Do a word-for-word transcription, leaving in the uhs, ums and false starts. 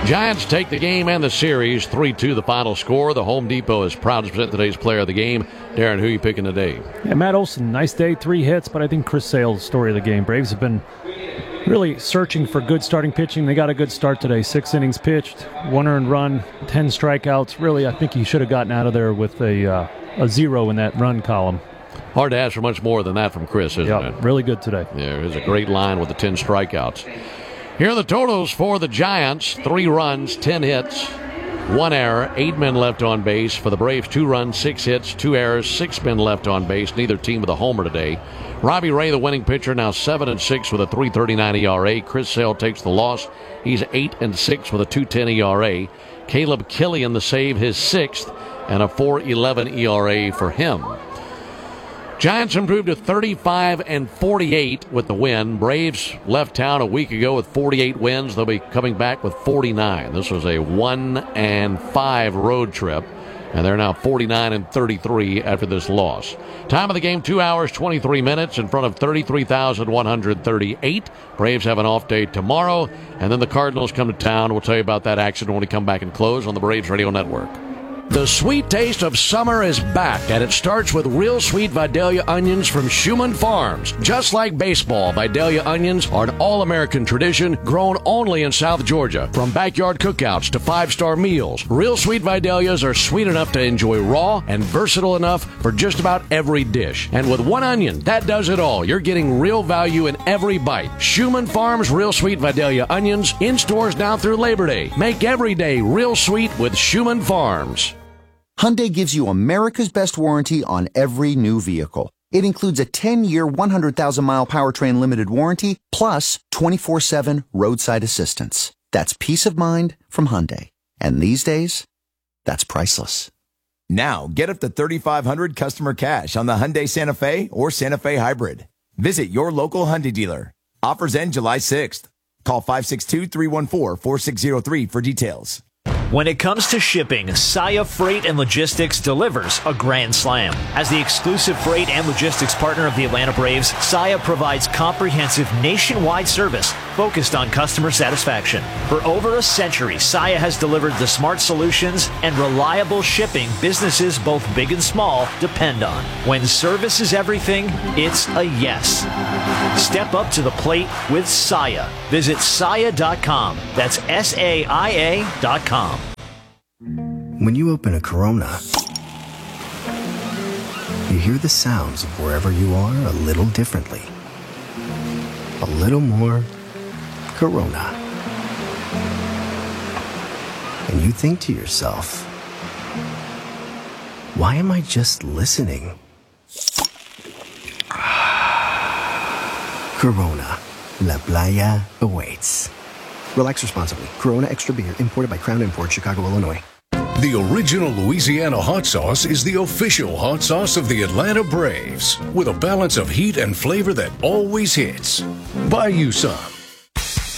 Giants take the game and the series. three two the final score. The Home Depot is proud to present today's player of the game. Darren, who are you picking today? Yeah, Matt Olson, nice day, three hits, but I think Chris Sale's story of the game. Braves have been really searching for good starting pitching. They got a good start today. Six innings pitched, one earned run, ten strikeouts. Really, I think he should have gotten out of there with a, uh, a zero in that run column. Hard to ask for much more than that from Chris, isn't yeah, it? Really good today. Yeah, it was a great line with the ten strikeouts. Here are the totals for the Giants. Three runs, ten hits, one error, eight men left on base. For the Braves, two runs, six hits, two errors, six men left on base. Neither team with a homer today. Robbie Ray, the winning pitcher, now seven and six with a three thirty-nine E R A. Chris Sale takes the loss. He's eight and six with a two ten E R A. Caleb Killian, the save, his sixth, and a four eleven E R A for him. Giants improved to thirty-five and forty-eight with the win. Braves left town a week ago with forty-eight wins. They'll be coming back with forty-nine. This was a one and five road trip, and they're now forty-nine and thirty-three after this loss. Time of the game, two hours, twenty-three minutes in front of thirty-three thousand one hundred thirty-eight. Braves have an off day tomorrow, and then the Cardinals come to town. We'll tell you about that action when we come back and close on the Braves Radio Network. The sweet taste of summer is back, and it starts with real sweet Vidalia onions from Schumann Farms. Just like baseball, Vidalia onions are an all-American tradition grown only in South Georgia. From backyard cookouts to five-star meals, real sweet Vidalias are sweet enough to enjoy raw and versatile enough for just about every dish. And with one onion, that does it all. You're getting real value in every bite. Schumann Farms Real Sweet Vidalia onions in stores now through Labor Day. Make every day real sweet with Schumann Farms. Hyundai gives you America's best warranty on every new vehicle. It includes a ten-year, one hundred thousand mile powertrain limited warranty, plus twenty-four seven roadside assistance. That's peace of mind from Hyundai. And these days, that's priceless. Now, get up to thirty-five hundred dollars customer cash on the Hyundai Santa Fe or Santa Fe Hybrid. Visit your local Hyundai dealer. Offers end July sixth. Call five six two, three one four, four six zero three for details. When it comes to shipping, Saia Freight and Logistics delivers a grand slam. As the exclusive freight and logistics partner of the Atlanta Braves, Saia provides comprehensive nationwide service focused on customer satisfaction. For over a century, Saia has delivered the smart solutions and reliable shipping businesses both big and small depend on. When service is everything, it's a yes. Step up to the plate with Saia. Visit saia dot com. That's S A I A dot com. When you open a Corona, you hear the sounds of wherever you are a little differently. A little more Corona. And you think to yourself, why am I just listening? Corona, La Playa awaits. Relax responsibly. Corona Extra Beer, imported by Crown Imports, Chicago, Illinois. The original Louisiana hot sauce is the official hot sauce of the Atlanta Braves, with a balance of heat and flavor that always hits. Buy you some.